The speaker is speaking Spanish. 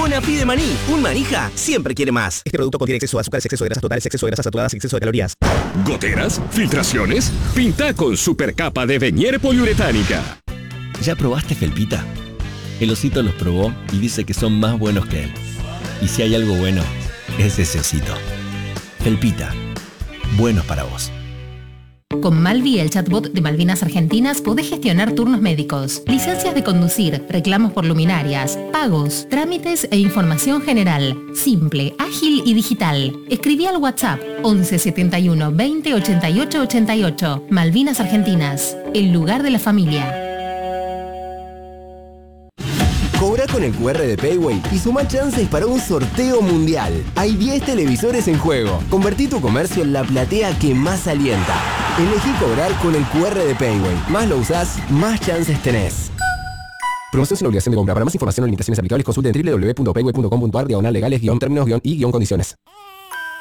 Bonafide Maní. Un manija siempre quiere más. Este producto contiene exceso de azúcares, exceso de grasas totales, exceso de grasas saturadas y exceso de calorías. ¿Goteras? ¿Filtraciones? Pinta con supercapa de Venier poliuretánica. ¿Ya probaste Felpita? El osito los probó y dice que son más buenos que él. Y si hay algo bueno, es ese osito. Felpita. Buenos para vos. Con Malvi, el chatbot de Malvinas Argentinas, podés gestionar turnos médicos, licencias de conducir, reclamos por luminarias, pagos, trámites e información general. Simple, ágil y digital. Escribí al WhatsApp 11 71 20 88 88. Malvinas Argentinas, el lugar de la familia. Cobra con el QR de Payway y suma chances para un sorteo mundial. Hay 10 televisores en juego. Convertí tu comercio en la platea que más alienta. Elegí cobrar con el QR de Payway. Más lo usás, más chances tenés. Promoción sin obligación de compra. Para más información o limitaciones aplicables, consulte en www.payway.com.ar/legales-términos-y-condiciones.